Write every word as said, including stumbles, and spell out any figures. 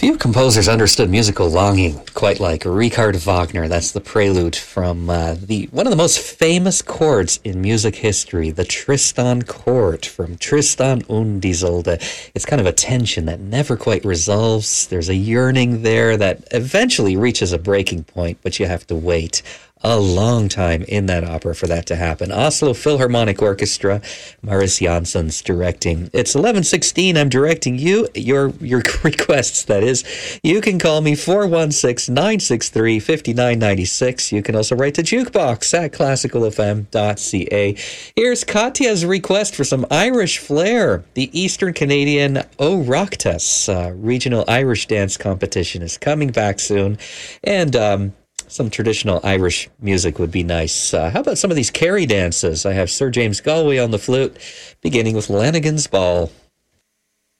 Few composers understood musical longing quite like Richard Wagner. That's the prelude from uh, the one of the most famous chords in music history, the Tristan chord from Tristan und Isolde. It's kind of a tension that never quite resolves. There's a yearning there that eventually reaches a breaking point, but you have to wait a long time in that opera for that to happen. Oslo Philharmonic Orchestra, Maris Jansson's directing. It's eleven sixteen. I'm directing you, your your requests, that is. You can call me four one six, nine six three, five nine nine six. You can also write to jukebox at classical f m dot c a. Here's Katya's request for some Irish flair. The Eastern Canadian Oireachtas uh, regional Irish dance competition is coming back soon. And, um, some traditional Irish music would be nice. Uh, how about some of these Kerry dances? I have Sir James Galway on the flute, beginning with Lanigan's Ball.